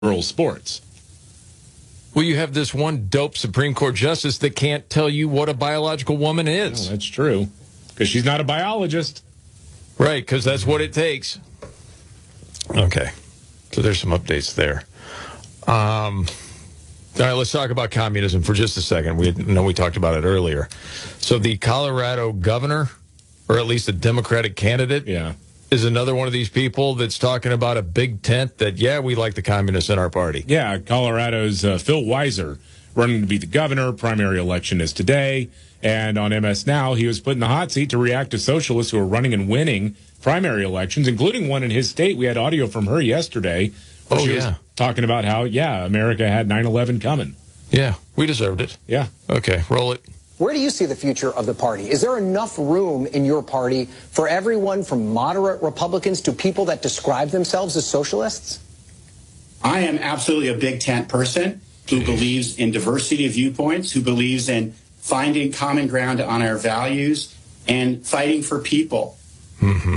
rural sports. Well, you have this one dope Supreme Court justice that can't tell you what a biological woman is. Oh, that's true. Because she's not a biologist. Right, because that's what it takes. Okay. So there's some updates there. All right, let's talk about communism for just a second. We know we talked about it earlier. So the Colorado governor, or at least a Democratic candidate, is another one of these people that's talking about a big tent that, we like the communists in our party. Yeah, Colorado's Phil Weiser running to be the governor. Primary election is today. And on MS Now, he was put in the hot seat to react to socialists who are running and winning primary elections, including one in his state. We had audio from her yesterday. She was talking about how, America had 9/11 coming. Yeah, we deserved it. Yeah. Okay, roll it. Where do you see the future of the party? Is there enough room in your party for everyone from moderate Republicans to people that describe themselves as socialists? I am absolutely a big tent person who believes in diversity of viewpoints, who believes in finding common ground on our values and fighting for people. Mm-hmm.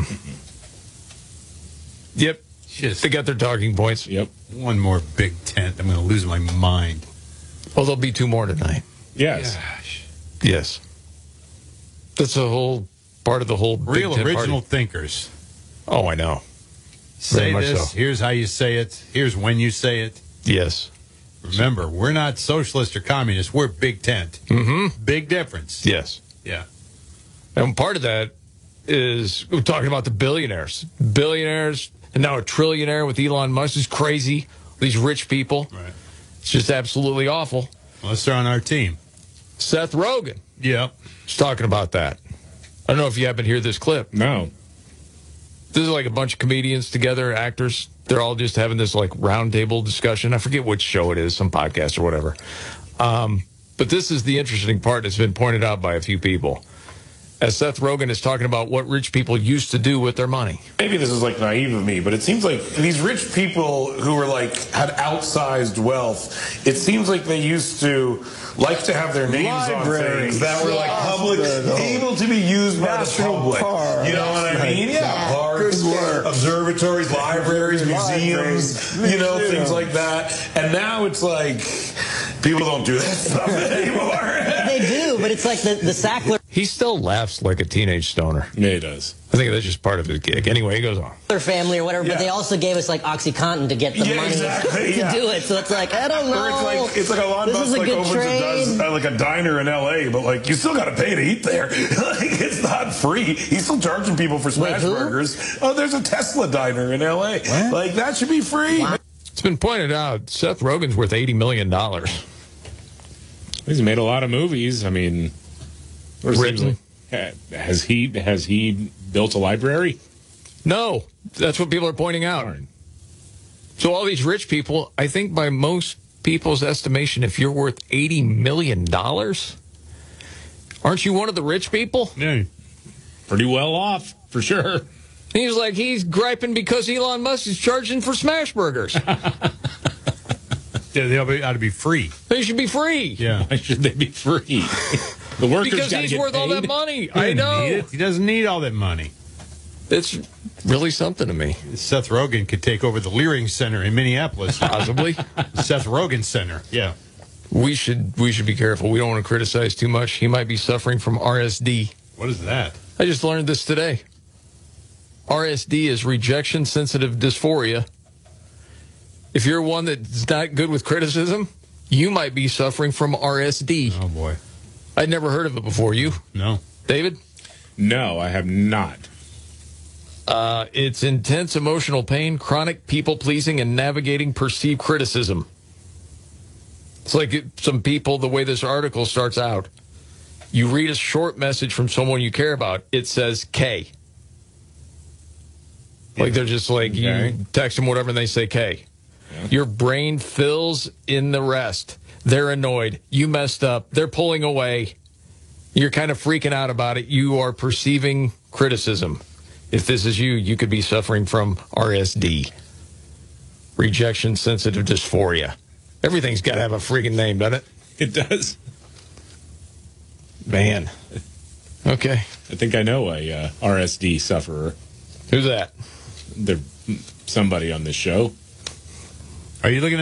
Yep. They got their talking points. Yep. One more big tent. I'm going to lose my mind. Well, there'll be two more tonight. Yes. Gosh. Yes. That's a whole part of the whole real big tent original party. thinkers. Oh, I know. Say Very this. much so. Here's how you say it. Here's when you say it. Yes. Remember, we're not socialist or communist. We're big tent. Mm-hmm. Big difference. Yes. Yeah. And part of that is we're talking about the billionaires. Billionaires, and now a trillionaire with Elon Musk is crazy. These rich people. Right. It's just absolutely awful. Unless they're on our team. Seth Rogen Yep. is talking about that. I don't know if you happen to hear this clip. No. This is like a bunch of comedians together, actors. They're all just having this like roundtable discussion. I forget which show it is, some podcast or whatever. But this is the interesting part that's been pointed out by a few people. As Seth Rogen is talking about what rich people used to do with their money. Maybe this is like naive of me, but it seems like these rich people who were like had outsized wealth, it seems like they used to like to have their names on things that were like public, able to be used by the public. You know what I mean? Yeah, parks, observatories, libraries, museums, you know, things like that. And now it's like people don't do that stuff anymore. They do, but it's like the Sackler He still laughs like a teenage stoner. Yeah, he does. I think that's just part of his gig. Anyway, he goes on. family or whatever, but they also gave us like OxyContin to get the money to do it. So it's like, I don't know. Or it's like Elon this Musk is a like good opens trade. like a diner in L.A., but like you still got to pay to eat there. Like it's not free. He's still charging people for smash burgers. Oh, there's a Tesla diner in L.A. What? Like that should be free. Wow. It's been pointed out, Seth Rogen's worth $80 million. He's made a lot of movies. I mean, Written. Has he built a library? No, that's what people are pointing out. So all these rich people, I think by most people's estimation, if you're worth $80 million, aren't you one of the rich people? Yeah, pretty well off, for sure. He's like, he's griping because Elon Musk is charging for smash burgers. They ought to be free. They should be free. Yeah. Why should they be free? The workers Because gotta he's get worth all paid. that money. He I doesn't know. need it. He doesn't need all that money. It's really something to me. Seth Rogen could take over the Leering Center in Minneapolis. Possibly. The Seth Rogen Center. Yeah. We should be careful. We don't want to criticize too much. He might be suffering from RSD. What is that? I just learned this today. RSD is rejection sensitive dysphoria. If you're one that's not good with criticism, you might be suffering from RSD. Oh, boy. I'd never heard of it before. You? No. David? No, I have not. It's intense emotional pain, chronic people-pleasing, and navigating perceived criticism. It's like some people, the way this article starts out, you read a short message from someone you care about, it says K. Like they're just like, you text them whatever and they say K. Yeah. Your brain fills in the rest. They're annoyed. You messed up. They're pulling away. You're kind of freaking out about it. You are perceiving criticism. If this is you, you could be suffering from RSD. Rejection sensitive dysphoria. Everything's got to have a freaking name, doesn't it? It does. Man. Okay. I think I know a RSD sufferer. Who's that? They're somebody on this show. Are you looking at